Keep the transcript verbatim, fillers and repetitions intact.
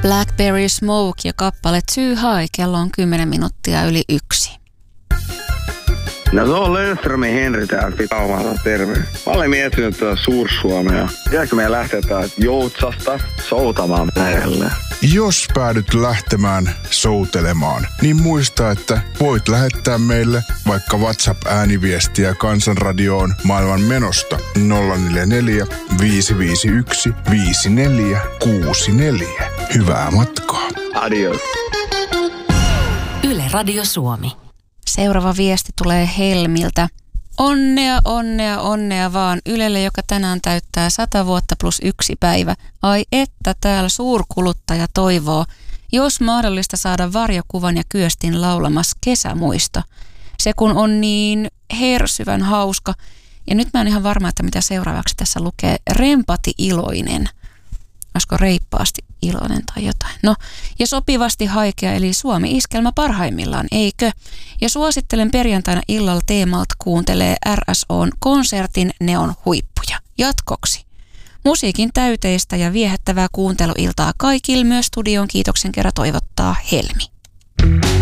Blackberry Smoke ja kappale Too High, kello on kymmenen minuuttia yli yksi. No se on Löfströmin Henri täällä pitää terve. Mä olen miettinyt tuota Suur-Suomea. Tiedätkö meidän lähteä täältä Joutsasta soutamaan merelle? Jos päädyt lähtemään soutelemaan, niin muista, että voit lähettää meille vaikka WhatsApp-ääniviestiä Kansanradioon maailman menosta nolla neljä neljä, viisi viisi yksi, viisi neljä kuusi neljä. Hyvää matkaa. Adios. Yle Radio Suomi. Seuraava viesti tulee Helmiltä. Onnea, onnea, onnea vaan Ylelle, joka tänään täyttää sata vuotta plus yksi päivä. Ai että täällä suurkuluttaja toivoo, jos mahdollista saada varjokuvan ja Kyöstin laulamassa Kesämuisto. Se kun on niin hersyvän hauska. Ja nyt mä en ihan varma, että mitä seuraavaksi tässä lukee. Rempati iloinen. Olisiko reippaasti iloinen tai jotain. No, ja sopivasti haikea, eli Suomi-iskelmä parhaimmillaan, eikö? Ja suosittelen perjantaina illalla teemalta kuuntelee R S O:n konsertin Ne on huippuja. Jatkoksi. Musiikin täyteistä ja viehättävää kuunteluiltaa kaikille, myös studion kiitoksen kerran toivottaa Helmi.